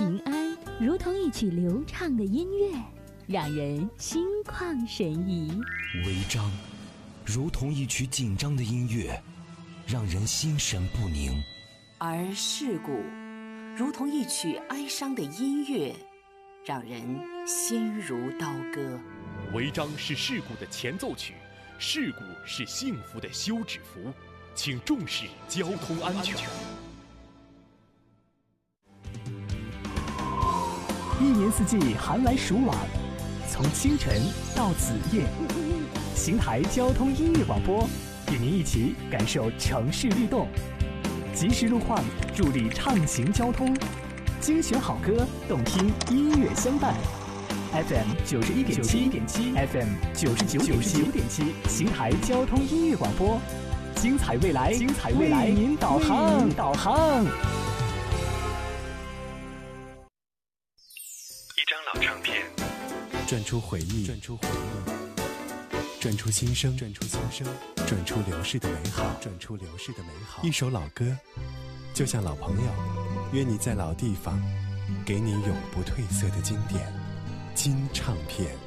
平安如同一曲流畅的音乐，让人心旷神怡； 违章如同一曲紧张的音乐，让人心神不宁； 而事故如同一曲哀伤的音乐，让人心如刀割。 违章是事故的前奏曲，事故是幸福的休止符，请重视交通安全。 一年四季寒来暑往，从清晨到子夜，邢台交通音乐广播与您一起感受城市律动，及时路况助力畅行交通，精选好歌，动听音乐相伴。FM 91.7 FM 99.7，邢台交通音乐广播，精彩未来，为您导航。 一张老唱片， 转出回忆，转出心声，转出流逝的美好，一首老歌，就像老朋友，约你在老地方，给你永不褪色的经典。金唱片。